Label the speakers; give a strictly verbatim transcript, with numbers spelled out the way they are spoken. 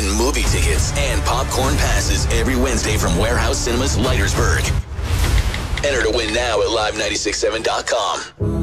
Speaker 1: win movie tickets and popcorn passes every Wednesday from Warehouse Cinemas, Leitersburg. Enter to win now at live nine six seven dot com.